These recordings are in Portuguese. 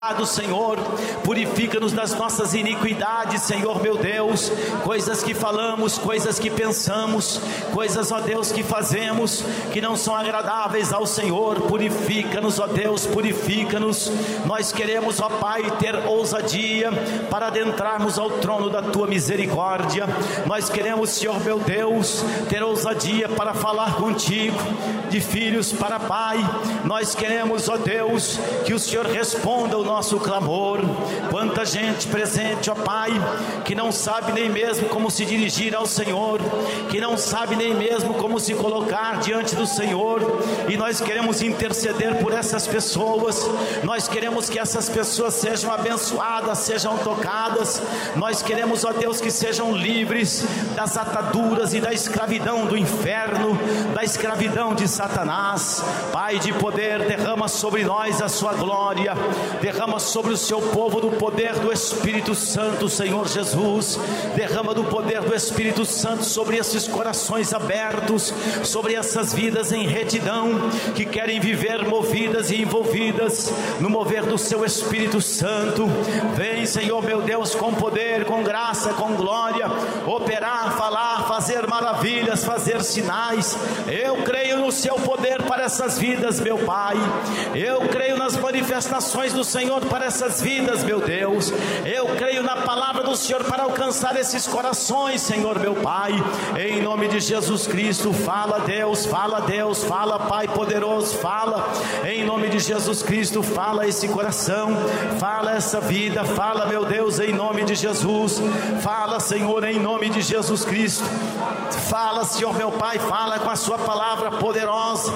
Senhor, purifica-nos das nossas iniquidades, Senhor meu Deus, coisas que falamos, coisas que pensamos, coisas, ó Deus, que fazemos, que não são agradáveis ao Senhor. Purifica-nos, ó Deus, purifica-nos. Nós queremos, ó Pai, ter ousadia para adentrarmos ao trono da Tua misericórdia. Nós queremos, Senhor meu Deus, ter ousadia para falar contigo, de filhos para Pai. Nós queremos, ó Deus, que o Senhor responda o nosso clamor. Quanta gente presente, ó Pai, que não sabe nem mesmo como se dirigir ao Senhor, que não sabe nem mesmo como se colocar diante do Senhor, e nós queremos interceder por essas pessoas. Nós queremos que essas pessoas sejam abençoadas, sejam tocadas. Nós queremos, ó Deus, que sejam livres das ataduras e da escravidão do inferno, da escravidão de Satanás. Pai de poder, derrama sobre nós a sua glória, derrama sobre o seu povo do poder do Espírito Santo, Senhor Jesus. Derrama do poder do Espírito Santo sobre esses corações abertos, sobre essas vidas em retidão, que querem viver movidas e envolvidas no mover do seu Espírito Santo. Vem, Senhor meu Deus, com poder, com graça, com glória, operar, falar, fazer maravilhas, fazer sinais. Eu creio no seu poder para essas vidas, meu Pai. Eu creio nas manifestações do Senhor para essas vidas, meu Deus. Eu creio na palavra do Senhor para alcançar esses corações, Senhor meu Pai. Em nome de Jesus Cristo, fala Deus, fala Pai poderoso, fala. Em nome de Jesus Cristo, fala esse coração, fala essa vida, fala, meu Deus, em nome de Jesus. Fala, Senhor, em nome de Jesus Cristo. Fala, Senhor meu Pai, fala com a sua palavra poderosa,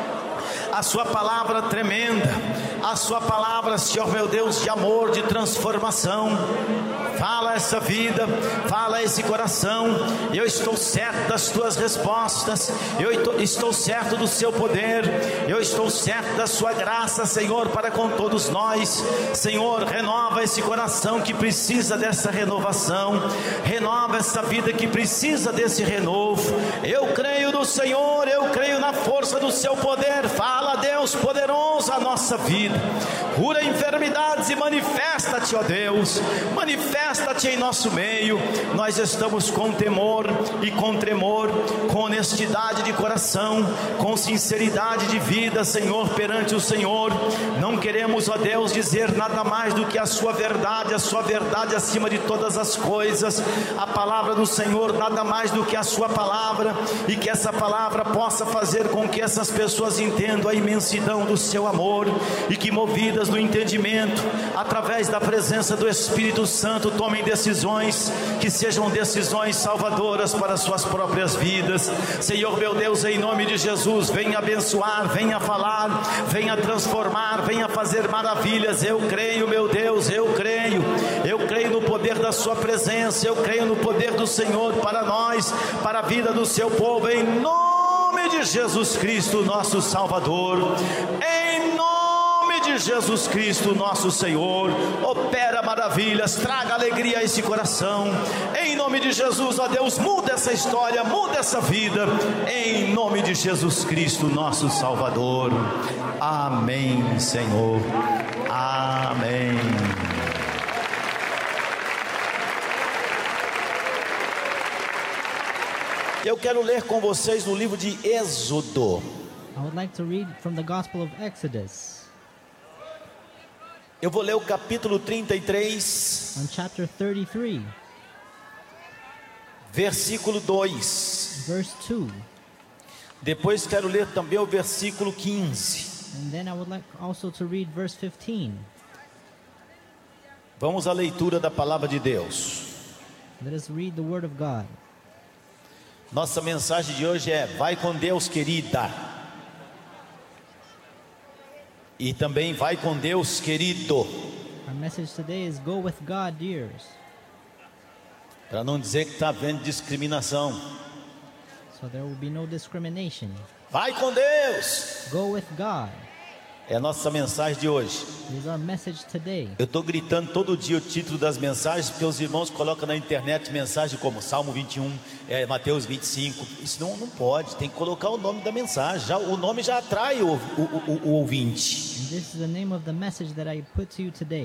a sua palavra tremenda, a sua palavra, Senhor meu Deus, de amor, de transformação. Fala essa vida, fala esse coração. Eu estou certo das tuas respostas, eu estou certo do seu poder, eu estou certo da sua graça, Senhor, para com todos nós. Senhor, renova esse coração que precisa dessa renovação, renova essa vida que precisa desse renovo. Eu creio no Senhor, eu creio na força do seu poder. Fala, Deus poderoso, a nossa vida. Cura enfermidades e manifesta-te, ó Deus, manifesta-te em nosso meio. Nós estamos com temor e com tremor, com honestidade de coração, com sinceridade de vida, Senhor, perante o Senhor. Não queremos, ó Deus, dizer nada mais do que a sua verdade acima de todas as coisas. A palavra do Senhor, nada mais do que a sua palavra, e que essa palavra possa fazer com que essas pessoas entendam a imensidão do seu amor, e que, movidas no entendimento, através da presença do Espírito Santo, tomem decisões que sejam decisões salvadoras para suas próprias vidas. Senhor meu Deus, em nome de Jesus, venha abençoar, venha falar, venha transformar, venha fazer maravilhas. Eu creio, meu Deus, eu creio no poder da sua presença, eu creio no poder do Senhor para nós, para a vida do seu povo, em nome de Jesus Cristo, nosso Salvador. Em nome de Jesus Cristo, nosso Senhor, opera maravilhas, traga alegria a esse coração. Em nome de Jesus, ó Deus, muda essa história, muda essa vida. Em nome de Jesus Cristo, nosso Salvador. Amém, Senhor. Amém. Eu quero ler com vocês no livro de Êxodo. I would like to read from the Gospel of Exodus. Eu vou ler o capítulo 33, On chapter 33, versículo 2. verse 2. Depois quero ler também o versículo 15. And then I would like also to read verse 15. Vamos à leitura da palavra de Deus. Let us read the Word of God. Nossa mensagem de hoje é: vai com Deus, querida. E também vai com Deus, querido. Our message today is go with God, dears. Para não dizer que está havendo discriminação. So there will be no discrimination. Vai com Deus. Go with God. É a nossa mensagem de hoje. It is our message today. Eu estou gritando todo dia o título das mensagens, porque os irmãos colocam na internet mensagem como Salmo 21, Mateus 25. Isso não pode, tem que colocar o nome da mensagem. O nome já atrai o ouvinte. And this is the name of the message that I put to you today.